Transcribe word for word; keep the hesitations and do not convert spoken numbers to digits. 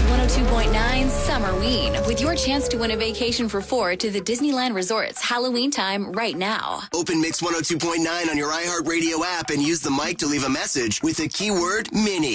one oh two point nine Summerween with your chance to win a vacation for four to the Disneyland Resort's Halloween time right now. Open Mix one oh two point nine on your iHeartRadio app and use the mic to leave a message with the keyword Mini.